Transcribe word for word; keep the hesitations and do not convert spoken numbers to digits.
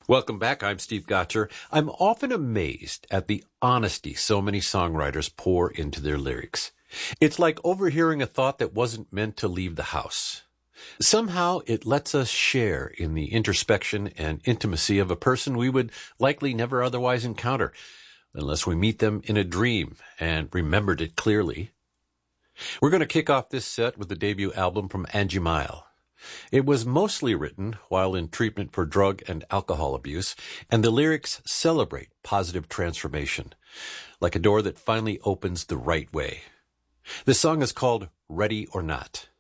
Welcome back. I'm Steve Gotcher. I'm often amazed at the honesty so many songwriters pour into their lyrics. It's like overhearing a thought that wasn't meant to leave the house. Somehow it lets us share in the introspection and intimacy of a person we would likely never otherwise encounter, unless we meet them in a dream and remembered it clearly. We're going to kick off this set with the debut album from Angie Mile. It was mostly written while in treatment for drug and alcohol abuse, and the lyrics celebrate positive transformation, like a door that finally opens the right way. The song is called Ready or Not.